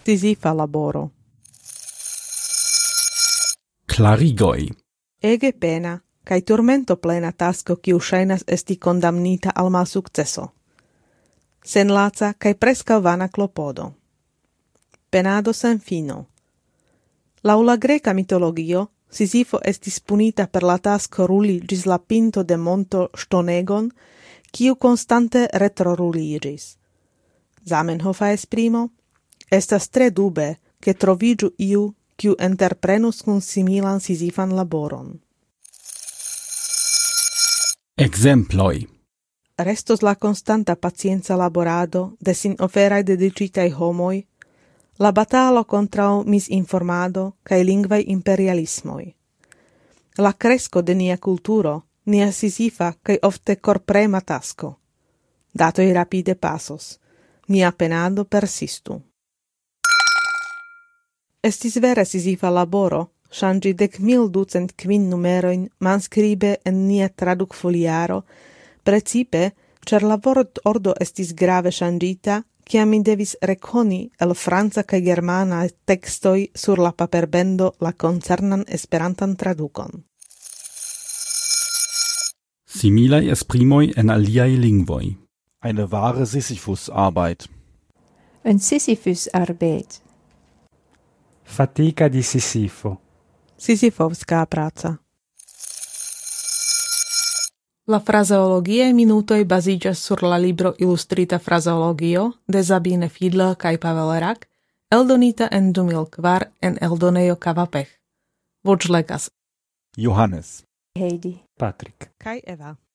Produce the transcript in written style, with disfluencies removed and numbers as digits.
Sisypha laboro. Clarigoi. Ege pena, kai turmento plena tasko kiu ŝajnas esti kondamnita al malsukceso. Senlaca kai preskaŭ vana klopodo. Penado sen fino. Laŭ la greka mitologio, Sisifo estis punita per la tasko ruli ĝis la pinto de monto ŝtonegon, kiu konstante retroruliĝis. Zamenhofa esprimo estas tre dube, ke troviĝu iu, kiu entreprenus kun similan Sisifan laboron. Exemploi. Restos la constanta pacienza laborado de sin oferai dedicitai homoi, la batalo contra misinformado cae lingvaj imperialismoi. La cresco de nia culturo, nia Sisifa cae ofte corprema tasko. Datoi rapide pasos, mia penado persistu. Estis vere Sisifa laboro, ŝanĝi 10.205 numeroin manscribe en nia tradukfoliaro, precipe, ĉar la vortordo estis grave ŝanĝita, kiam mi devis rekoni el franca kaj germana tekstoj sur la paperbendo la koncernan esperantan tradukon. Similai esprimoi en aliai lingvoi. Eine wahre Sisyphus-Arbeit. Een Sisyphus-arbeid. Fatica di Sisifo. Sisyfovská práca. La frazeologiae minutoj baziĝas sur la libro Ilustrita frazeologio de Sabine Fiedler kaj Pavel Rak, eldonita en 2004 en eldonejo Kavapech. Voĉlegas Johannes. Heidi. Patrick. kaj Eva.